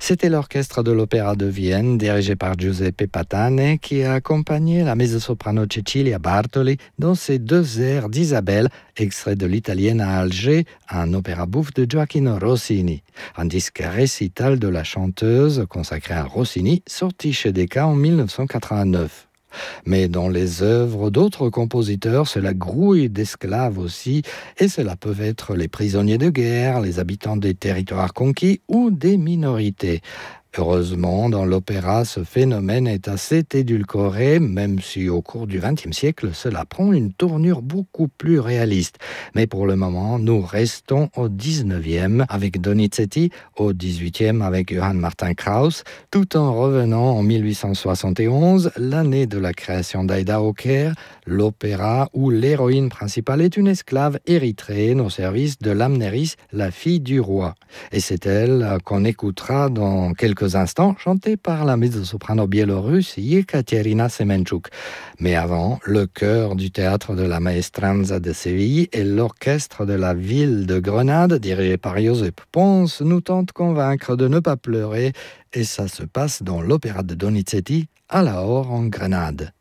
C'était l'orchestre de l'Opéra de Vienne, dirigé par Giuseppe Patane, qui a accompagné la mezzo-soprano Cecilia Bartoli dans ses deux airs d'Isabelle, extrait de l'Italienne à Alger, un opéra bouffe de Gioacchino Rossini. Un disque récital de la chanteuse consacré à Rossini, sorti chez Decca en 1989. Mais dans les œuvres d'autres compositeurs, cela grouille d'esclaves aussi, et cela peuvent être les prisonniers de guerre, les habitants des territoires conquis ou des minorités. Heureusement, dans l'opéra, ce phénomène est assez édulcoré, même si au cours du XXe siècle, cela prend une tournure beaucoup plus réaliste. Mais pour le moment, nous restons au XIXe avec Donizetti, au XVIIIe avec Johann Martin Krauss, tout en revenant en 1871, l'année de la création d'Aida Oker, l'opéra où l'héroïne principale est une esclave érythréenne au service de l'Amnéris, la fille du roi. Et c'est elle qu'on écoutera dans quelques instants, chantée par la mezzo-soprano biélorusse Yekaterina Semenchuk. Mais avant, le chœur du théâtre de la Maestranza de Séville et l'orchestre de la ville de Grenade, dirigé par Josep Pons, nous tentent de convaincre de ne pas pleurer, et ça se passe dans l'opéra de Donizetti, à Lahore en Grenade.